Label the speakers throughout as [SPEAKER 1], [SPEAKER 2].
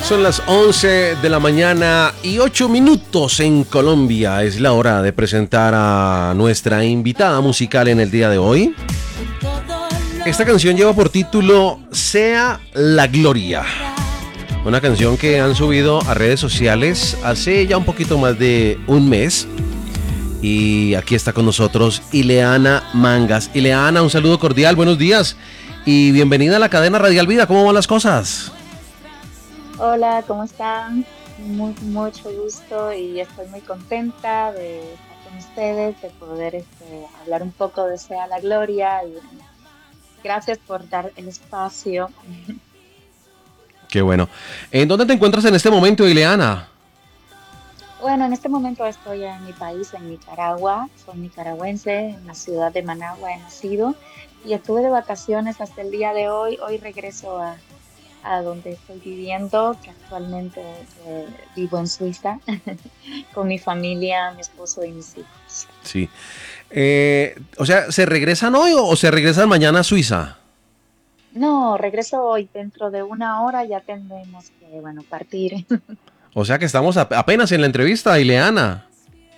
[SPEAKER 1] Son las 11 de la mañana y 8 minutos en Colombia. Es la hora de presentar a nuestra invitada musical en el día de hoy. Esta canción lleva por título Sea la Gloria. Una canción que han subido a redes sociales hace ya un poquito más de un mes. Y aquí está con nosotros Ileana Mangas. Ileana, un saludo cordial, buenos días y bienvenida a la cadena Radial Vida. ¿Cómo van las cosas?
[SPEAKER 2] Hola, ¿cómo están? Mucho gusto y estoy muy contenta de estar con ustedes, de poder hablar un poco de Sea la Gloria y gracias por dar el espacio.
[SPEAKER 1] Qué bueno. ¿En dónde te encuentras en este momento, Ileana?
[SPEAKER 2] Bueno, en este momento estoy en mi país, en Nicaragua. Soy nicaragüense, en la ciudad de Managua he nacido y estuve de vacaciones hasta el día de hoy. Hoy regreso a donde estoy viviendo, que actualmente vivo en Suiza, con mi familia, mi esposo y mis hijos.
[SPEAKER 1] Sí. O sea, ¿se regresan hoy o se regresan mañana a Suiza?
[SPEAKER 2] No, regreso hoy, dentro de una hora ya tendremos que, bueno, partir.
[SPEAKER 1] O sea que estamos apenas en la entrevista, Ileana.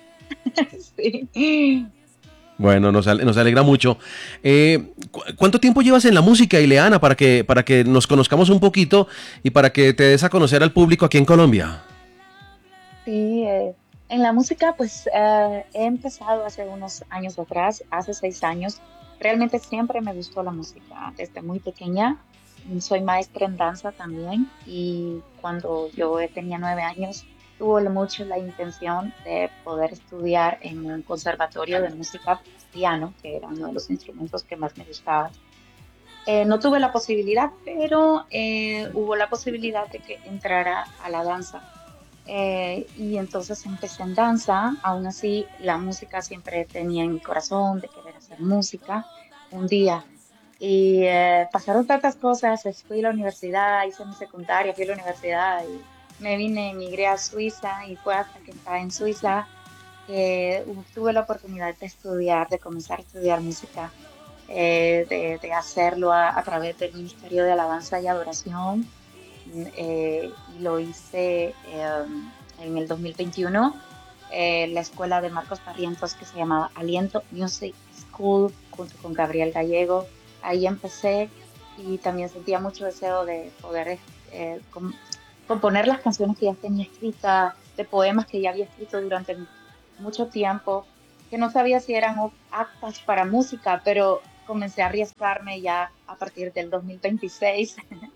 [SPEAKER 2] Sí.
[SPEAKER 1] Bueno, nos alegra mucho. ¿Cuánto tiempo llevas en la música, Ileana, para que nos conozcamos un poquito y para que te des a conocer al público aquí en Colombia?
[SPEAKER 2] Sí, en la música pues he empezado hace unos años atrás, hace 6 años. Realmente siempre me gustó la música desde muy pequeña. Soy maestra en danza también y cuando yo tenía 9 años tuve mucho la intención de poder estudiar en un conservatorio de música piano, que era uno de los instrumentos que más me gustaba. No tuve la posibilidad, pero hubo la posibilidad de que entrara a la danza. Y entonces empecé en danza, aún así la música siempre tenía en mi corazón de querer hacer música un día. Y pasaron tantas cosas, fui a la universidad, hice mi secundaria, fui a la universidad y me vine, emigré a Suiza y fue hasta que estaba en Suiza que tuve la oportunidad de estudiar, de comenzar a estudiar música, de hacerlo a través del Ministerio de Alabanza y Adoración. Y lo hice en el 2021, la escuela de Marcos Barrientos que se llamaba Aliento Music School junto con Gabriel Gallego. Ahí empecé y también sentía mucho deseo de poder componer las canciones que ya tenía escritas, de poemas que ya había escrito durante mucho tiempo, que no sabía si eran aptas para música, pero comencé a arriesgarme ya a partir del 2026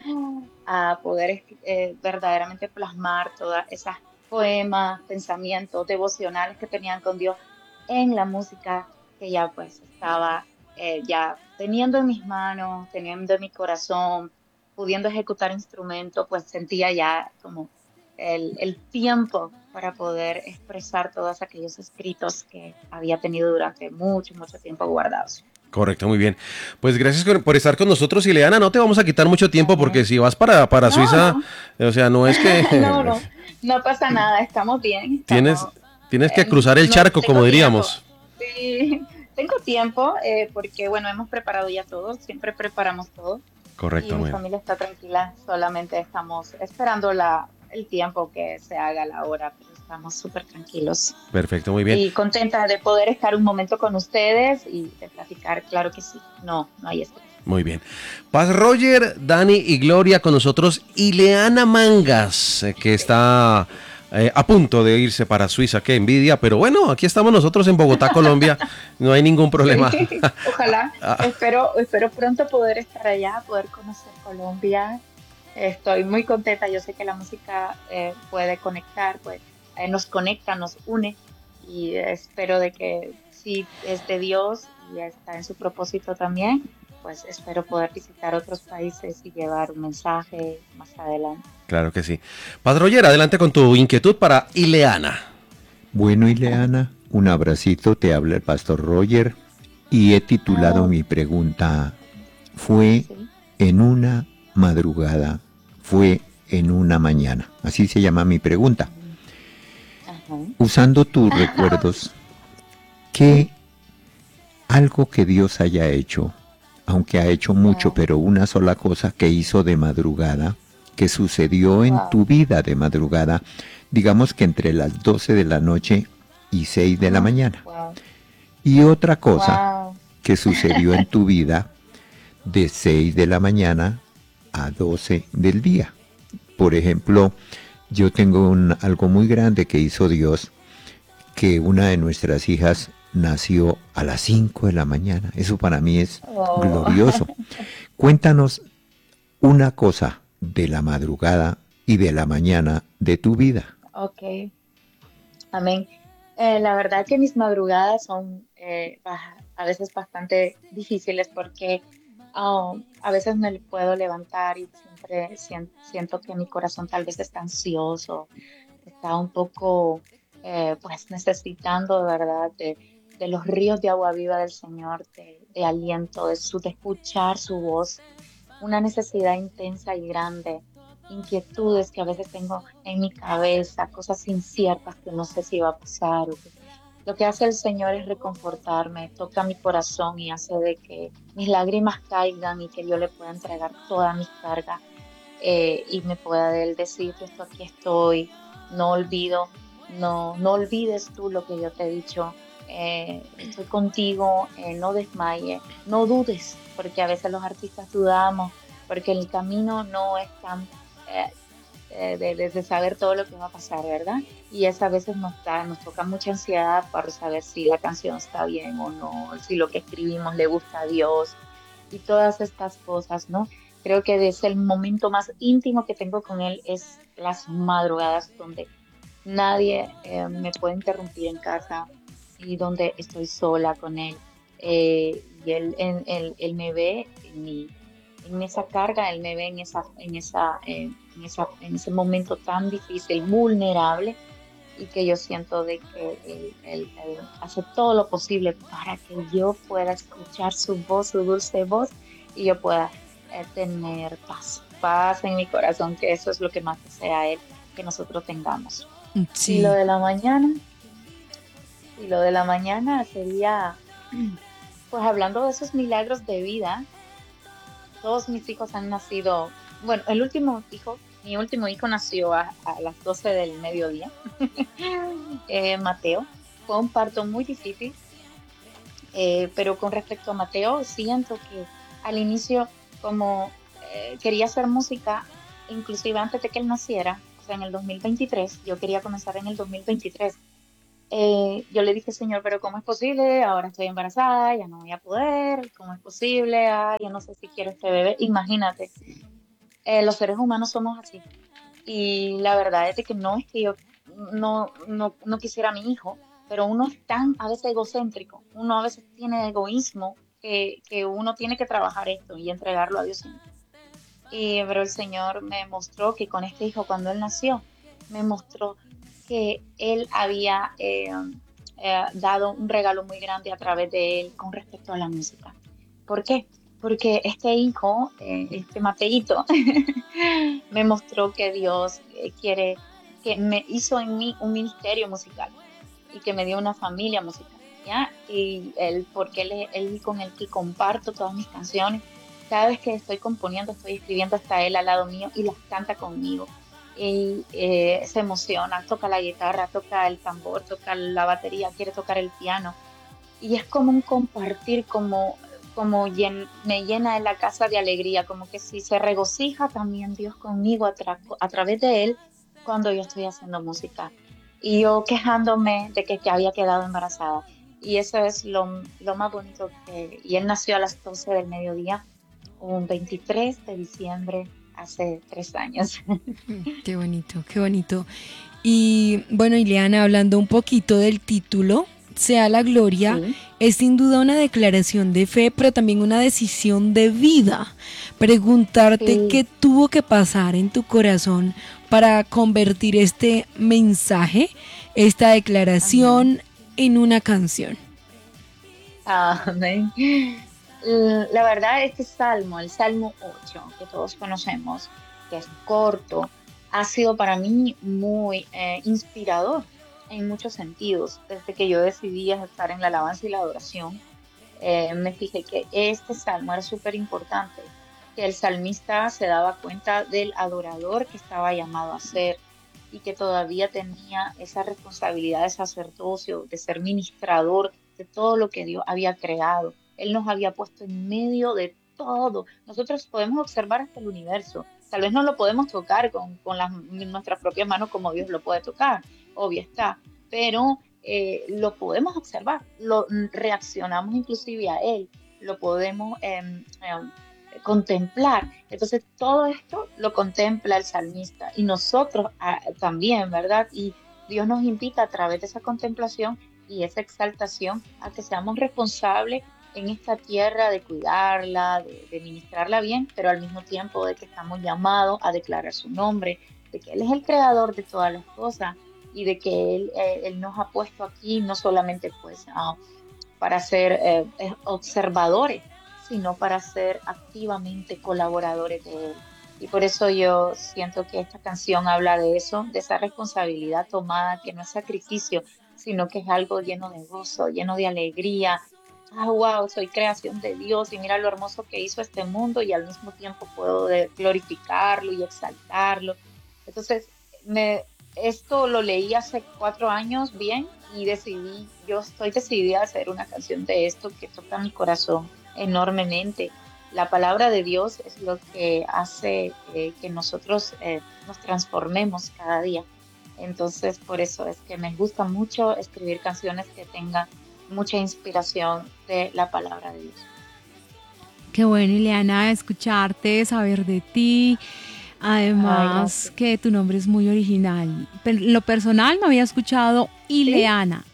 [SPEAKER 2] a poder verdaderamente plasmar todas esas poemas, pensamientos devocionales que tenían con Dios en la música que ya pues estaba ya teniendo en mis manos, teniendo en mi corazón, pudiendo ejecutar instrumentos, pues sentía ya como el tiempo para poder expresar todos aquellos escritos que había tenido durante mucho, mucho tiempo guardados.
[SPEAKER 1] Correcto, muy bien. Pues gracias por estar con nosotros, Ileana. No te vamos a quitar mucho tiempo porque
[SPEAKER 2] Ujú.
[SPEAKER 1] si vas para
[SPEAKER 2] No,
[SPEAKER 1] Suiza,
[SPEAKER 2] no,
[SPEAKER 1] o sea, no es
[SPEAKER 2] no,
[SPEAKER 1] que
[SPEAKER 2] no pasa nada, estamos bien,
[SPEAKER 1] tienes,
[SPEAKER 2] estamos,
[SPEAKER 1] tienes que cruzar el
[SPEAKER 2] no,
[SPEAKER 1] charco, como
[SPEAKER 2] tengo tiempo,
[SPEAKER 1] diríamos.
[SPEAKER 2] sí, tengo tiempo porque bueno, hemos preparado ya todo, siempre preparamos todo y
[SPEAKER 1] Correcto,
[SPEAKER 2] mi
[SPEAKER 1] muy bien.
[SPEAKER 2] familia está tranquila, solamente estamos esperando el tiempo que se haga la hora, pero estamos súper tranquilos
[SPEAKER 1] Perfecto, muy bien.
[SPEAKER 2] y contenta de poder estar un momento con ustedes y de platicar, claro que sí, no hay estrés.
[SPEAKER 1] Muy bien. Paz Roger, Dani y Gloria con nosotros. Ileana Mangas, que está a punto de irse para Suiza. Qué envidia, pero bueno, aquí estamos nosotros en Bogotá, Colombia. No hay ningún problema.
[SPEAKER 2] Sí, ojalá, espero pronto poder estar allá, poder conocer Colombia. Estoy muy contenta, yo sé que la música puede conectar, pues, nos conecta, nos une y espero de que si es de Dios y está en su propósito también, pues espero poder visitar otros países y llevar un mensaje más adelante.
[SPEAKER 1] Claro que sí. Paz Roger, adelante con tu inquietud para Ileana.
[SPEAKER 3] Bueno, Ileana, un abracito, te habla el pastor Roger y he titulado
[SPEAKER 2] Oh,
[SPEAKER 3] mi pregunta, ¿fue
[SPEAKER 2] sí.
[SPEAKER 3] en una madrugada? ¿Fue en una mañana? Así se llama mi pregunta.
[SPEAKER 2] Ajá.
[SPEAKER 3] Usando tus recuerdos, ¿qué algo que Dios haya hecho, aunque ha hecho mucho,
[SPEAKER 2] Ah,
[SPEAKER 3] pero una sola cosa que hizo de madrugada que sucedió en
[SPEAKER 2] Wow.
[SPEAKER 3] tu vida de madrugada, digamos que entre las 12 de la noche y 6 de la
[SPEAKER 2] Ajá.
[SPEAKER 3] mañana.
[SPEAKER 2] Wow.
[SPEAKER 3] Y otra cosa
[SPEAKER 2] Wow.
[SPEAKER 3] que sucedió en tu vida de 6 de la mañana a 12 del día. Por ejemplo, yo tengo algo muy grande que hizo Dios, que una de nuestras hijas nació a las 5 de la mañana. Eso para mí es
[SPEAKER 2] Oh.
[SPEAKER 3] glorioso. Cuéntanos una cosa de la madrugada y de la mañana de tu vida.
[SPEAKER 2] Ok. Amén. La verdad que mis madrugadas son a veces bastante difíciles porque a veces me puedo levantar y siempre siento que mi corazón tal vez está ansioso, está un poco pues necesitando, ¿verdad? De los ríos de agua viva del Señor, de aliento, de escuchar su voz, una necesidad intensa y grande, inquietudes que a veces tengo en mi cabeza, cosas inciertas que no sé si va a pasar. Lo que hace el Señor es reconfortarme, toca mi corazón y hace de que mis lágrimas caigan y que yo le pueda entregar toda mi carga y me pueda Él decir, esto aquí estoy, no olvido, no olvides tú lo que yo te he dicho, estoy contigo, no desmayes, no dudes, porque a veces los artistas dudamos, porque el camino no es tan eh, de saber todo lo que va a pasar, ¿verdad? Y eso a veces nos toca mucha ansiedad para saber si la canción está bien o no, si lo que escribimos le gusta a Dios y todas estas cosas, ¿no? Creo que es el momento más íntimo que tengo con él, es las madrugadas donde nadie me puede interrumpir en casa y donde estoy sola con él. Y él me ve en esa carga, él me ve en ese momento tan difícil, vulnerable, y que yo siento de que él hace todo lo posible para que yo pueda escuchar su voz, su dulce voz, y yo pueda tener paz en mi corazón, que eso es lo que más desea él, que nosotros tengamos. Y lo
[SPEAKER 4] Sí.
[SPEAKER 2] de la mañana, y lo de la mañana sería, pues hablando de esos milagros de vida, todos mis hijos han nacido, bueno, mi último hijo nació a las 12 del mediodía, Mateo. Fue un parto muy difícil, pero con respecto a Mateo, siento que al inicio, como quería hacer música, inclusive antes de que él naciera, o sea, en el 2023, yo quería comenzar en el 2023. Yo le dije, Señor, pero ¿cómo es posible? Ahora estoy embarazada, ya no voy a poder. ¿Cómo es posible? Ay, yo no sé si quiero este bebé. Imagínate, los seres humanos somos así. Y la verdad es de que no es que yo no quisiera a mi hijo, pero uno es tan a veces egocéntrico, uno a veces tiene egoísmo que uno tiene que trabajar esto y entregarlo a Dios siempre. Pero el Señor me mostró que con este hijo, cuando él nació, me mostró que él había dado un regalo muy grande a través de él con respecto a la música. ¿Por qué? Porque este hijo, este Mateito, me mostró que Dios quiere, que me hizo en mí un ministerio musical y que me dio una familia musical, ¿ya? Y él, porque él es él con el que comparto todas mis canciones. Cada vez que estoy componiendo, estoy escribiendo, está él al lado mío y las canta conmigo. Y se emociona, toca la guitarra, toca el tambor, toca la batería, quiere tocar el piano. Y es como un compartir, me llena en la casa de alegría, como que si se regocija también Dios conmigo a través de él cuando yo estoy haciendo música. Y yo quejándome de que había quedado embarazada. Y eso es lo más bonito y él nació a las 12 del mediodía, un 23 de diciembre, hace 3 años.
[SPEAKER 4] Qué bonito, qué bonito. Y bueno, Ileana, hablando un poquito del título, Sea la Gloria,
[SPEAKER 2] Sí,
[SPEAKER 4] es sin duda una declaración de fe, pero también una decisión de vida. Preguntarte qué
[SPEAKER 2] sí.
[SPEAKER 4] tuvo que pasar en tu corazón para convertir este mensaje, esta
[SPEAKER 2] Amén.
[SPEAKER 4] declaración, en una canción.
[SPEAKER 2] Amén. La verdad, este salmo, el Salmo 8 que todos conocemos, que es corto, ha sido para mí muy inspirador en muchos sentidos. Desde que yo decidí estar en la alabanza y la adoración, me fijé que este salmo era súper importante que el salmista se daba cuenta del adorador que estaba llamado a ser y que todavía tenía esa responsabilidad de sacerdocio, de ser ministrador de todo lo que Dios había creado. Él nos había puesto en medio de todo. Nosotros podemos observar hasta el universo. Tal vez no lo podemos tocar nuestras propias manos como Dios lo puede tocar, obvio está, pero lo podemos observar, reaccionamos inclusive a Él, lo podemos contemplar. Entonces todo esto lo contempla el salmista y nosotros también, ¿verdad? Y Dios nos invita a través de esa contemplación y esa exaltación a que seamos responsables en esta tierra de cuidarla, de ministrarla bien, pero al mismo tiempo de que estamos llamados a declarar su nombre, de que Él es el creador de todas las cosas y de que Él nos ha puesto aquí no solamente pues para ser observadores, sino para ser activamente colaboradores de Él. Y por eso yo siento que esta canción habla de eso, de esa responsabilidad tomada, que no es sacrificio, sino que es algo lleno de gozo, lleno de alegría. Wow, soy creación de Dios y mira lo hermoso que hizo este mundo y al mismo tiempo puedo glorificarlo y exaltarlo. Entonces, esto lo leí hace 4 años bien y yo estoy decidida a hacer una canción de esto que toca mi corazón enormemente. La palabra de Dios es lo que hace que nosotros nos transformemos cada día. Entonces, por eso es que me gusta mucho escribir canciones que tengan mucha inspiración de la palabra de Dios.
[SPEAKER 4] Qué bueno, Ileana, escucharte, saber de ti. Además, que tu nombre es muy original. Pero en lo personal me había escuchado Ileana.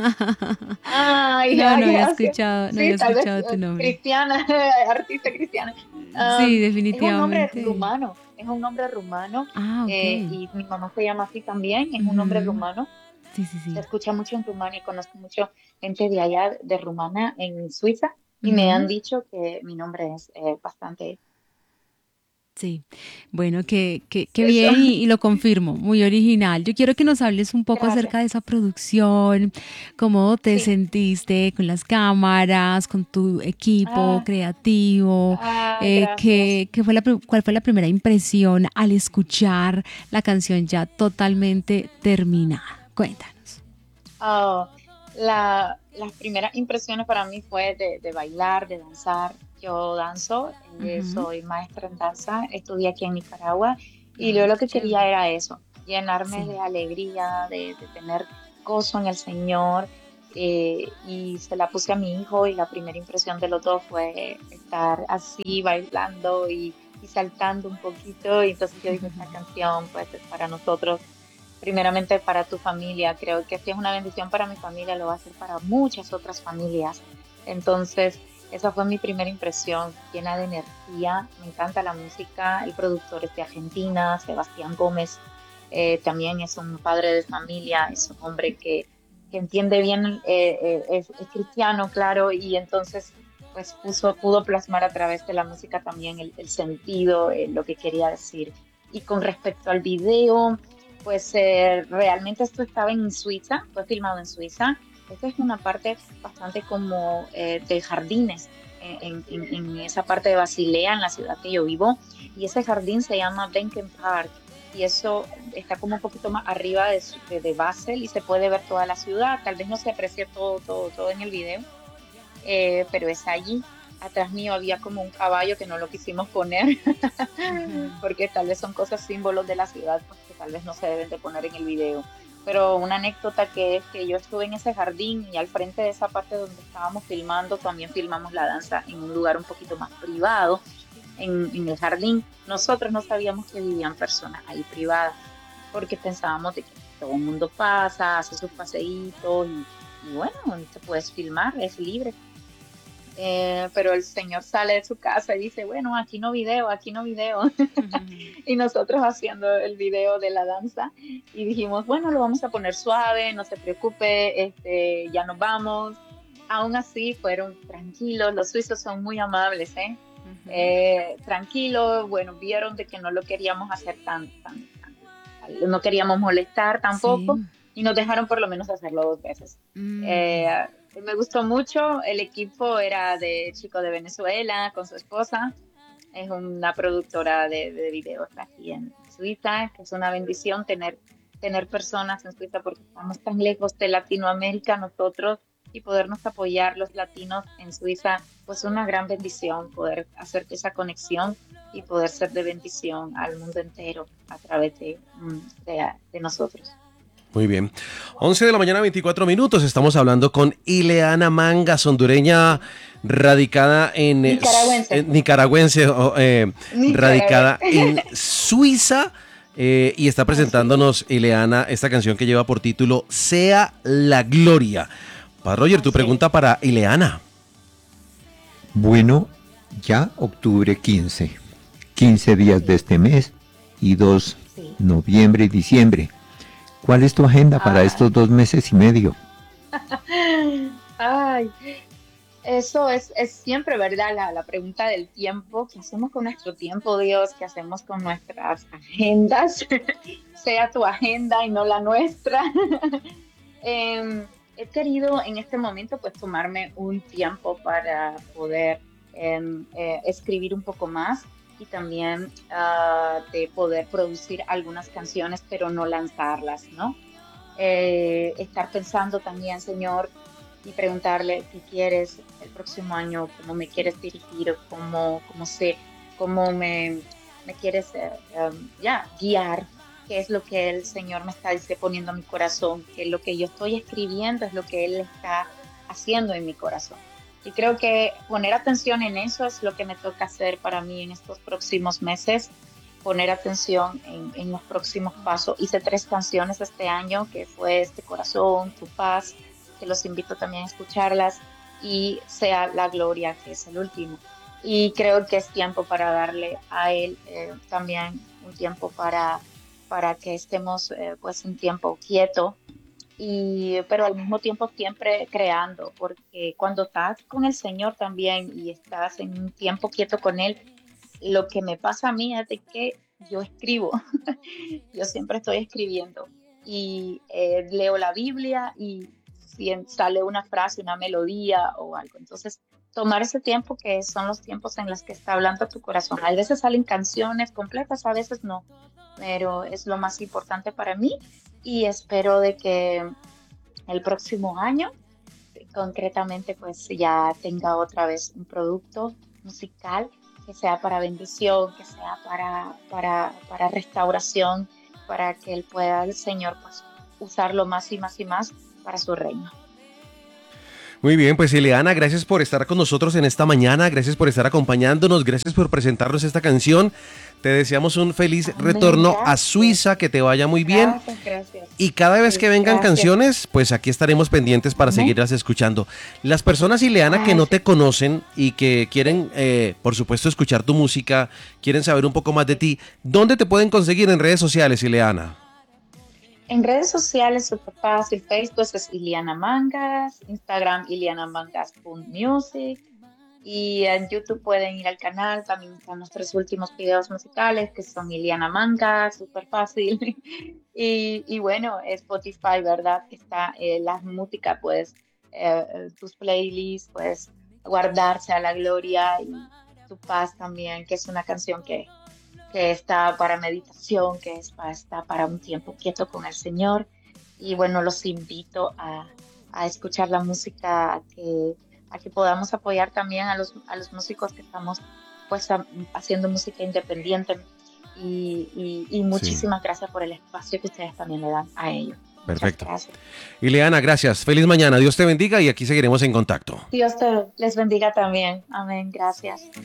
[SPEAKER 2] Ay,
[SPEAKER 4] no había
[SPEAKER 2] escuchado
[SPEAKER 4] tu nombre.
[SPEAKER 2] Cristiana, artista cristiana.
[SPEAKER 4] Sí, definitivamente.
[SPEAKER 2] Es un nombre rumano.
[SPEAKER 4] Okay.
[SPEAKER 2] Y mi mamá se llama así también, es un nombre rumano.
[SPEAKER 4] Sí.
[SPEAKER 2] Se escucha mucho en Rumania y conozco mucho gente de allá, de Rumania, en Suiza, y me han dicho que mi nombre es bastante...
[SPEAKER 4] Sí, bueno, que bien y lo confirmo, muy original. Yo quiero que nos hables un poco acerca de esa producción, cómo te sentiste con las cámaras, con tu equipo creativo, cuál fue la primera impresión al escuchar la canción ya totalmente terminada. Cuéntanos.
[SPEAKER 2] Las primeras impresiones para mí fue de bailar, de danzar. Yo danzo, soy maestra en danza, estudié aquí en Nicaragua y yo lo que quería era eso, llenarme de alegría, de tener gozo en el Señor, y se la puse a mi hijo y la primera impresión de los dos fue estar así bailando y saltando un poquito, y entonces yo dije, esta canción pues es para nosotros, primeramente para tu familia. Creo que si es una bendición para mi familia, lo va a ser para muchas otras familias. Entonces, esa fue mi primera impresión, llena de energía. Me encanta la música. El productor es de Argentina, Sebastián Gómez. También es un padre de familia, es un hombre que entiende bien, es cristiano, claro, y entonces pues pudo plasmar a través de la música también el sentido, lo que quería decir. Y con respecto al video, pues realmente esto estaba en Suiza, fue filmado en Suiza. Esta es una parte bastante como de jardines en esa parte de Basilea, en la ciudad que yo vivo, y ese jardín se llama Benken Park, y eso está como un poquito más arriba de Basel y se puede ver toda la ciudad. Tal vez no se aprecie todo en el video, pero es allí. Atrás mío había como un caballo que no lo quisimos poner porque tal vez son cosas símbolos de la ciudad, pues, que tal vez no se deben de poner en el video. Pero una anécdota que es que yo estuve en ese jardín y al frente de esa parte donde estábamos filmando, también filmamos la danza en un lugar un poquito más privado, en el jardín. Nosotros no sabíamos que vivían personas ahí privadas, porque pensábamos de que todo el mundo pasa, hace sus paseitos y bueno, te puedes filmar, es libre. Pero el señor sale de su casa y dice, bueno, aquí no video. Y nosotros haciendo el video de la danza y dijimos, bueno, lo vamos a poner suave, no se preocupe, ya nos vamos. Aún así fueron tranquilos, los suizos son muy amables, tranquilos, bueno, vieron de que no lo queríamos hacer no queríamos molestar tampoco, y nos dejaron por lo menos hacerlo 2 veces. Me gustó mucho, el equipo era de chico de Venezuela con su esposa, es una productora de videos aquí en Suiza, que es una bendición tener personas en Suiza porque estamos tan lejos de Latinoamérica nosotros y podernos apoyar los latinos en Suiza, pues una gran bendición poder hacer esa conexión y poder ser de bendición al mundo entero a través de nosotros.
[SPEAKER 1] Muy bien. 11 de la mañana, 24 minutos. Estamos hablando con Ileana Mangas, hondureña, radicada en... Nicaragüense. Radicada en Suiza. Y está presentándonos, Ileana, esta canción que lleva por título Sea la Gloria. Roger, tu pregunta para Ileana.
[SPEAKER 3] Bueno, ya octubre 15 días de este mes y 2 noviembre y diciembre. ¿Cuál es tu agenda para estos 2 meses y medio?
[SPEAKER 2] Ay, eso es siempre, ¿verdad? La pregunta del tiempo. ¿Qué hacemos con nuestro tiempo, Dios? ¿Qué hacemos con nuestras agendas? Sea tu agenda y no la nuestra. He querido en este momento pues tomarme un tiempo para poder escribir un poco más y también de poder producir algunas canciones pero no lanzarlas, ¿no? Estar pensando también, Señor, y preguntarle qué quieres el próximo año, cómo me quieres dirigir, cómo me quieres guiar. Qué es lo que el Señor me está poniendo en mi corazón, que lo que yo estoy escribiendo es lo que Él está haciendo en mi corazón. Y creo que poner atención en eso es lo que me toca hacer para mí en estos próximos meses, poner atención en los próximos pasos. Hice 3 canciones este año, que fue Este Corazón, Tu Paz, que los invito también a escucharlas, y Sea la Gloria, que es el último. Y creo que es tiempo para darle a Él también un tiempo para que estemos pues un tiempo quieto, pero al mismo tiempo siempre creando, porque cuando estás con el Señor también y estás en un tiempo quieto con Él, lo que me pasa a mí es de que yo escribo, yo siempre estoy escribiendo y leo la Biblia y si sale una frase, una melodía o algo, entonces tomar ese tiempo que son los tiempos en los que está hablando tu corazón. A veces salen canciones completas, a veces no, pero es lo más importante para mí y espero de que el próximo año concretamente pues ya tenga otra vez un producto musical que sea para bendición, que sea para restauración, para que él pueda, el Señor, pues usarlo más y más y más para su reino.
[SPEAKER 1] Muy bien, pues Ileana, gracias por estar con nosotros en esta mañana, gracias por estar acompañándonos, gracias por presentarnos esta canción. Te deseamos un feliz retorno a Suiza, que te vaya muy bien.
[SPEAKER 2] Gracias.
[SPEAKER 1] Y cada vez que vengan canciones, pues aquí estaremos pendientes para seguirlas escuchando. Las personas, Ileana, que no te conocen y que quieren, por supuesto, escuchar tu música, quieren saber un poco más de ti, ¿dónde te pueden conseguir en redes sociales, Ileana?
[SPEAKER 2] En redes sociales, súper fácil. Facebook es Ileana Mangas, Instagram ilianamangas.music y en YouTube pueden ir al canal. También están nuestros últimos videos musicales que son Ileana Mangas, súper fácil. y bueno, Spotify, ¿verdad? Que está la música, pues tus playlists, pues guardarse a la gloria y Tu Paz también, que es una canción que está para meditación, que está para un tiempo quieto con el Señor. Y bueno, los invito a escuchar la música, a que podamos apoyar también a los músicos que estamos pues haciendo música independiente. Y muchísimas gracias por el espacio que ustedes también le dan a ellos.
[SPEAKER 1] Perfecto. Ileana, gracias. Feliz mañana. Dios te bendiga y aquí seguiremos en contacto.
[SPEAKER 2] Dios les bendiga también. Amén. Gracias.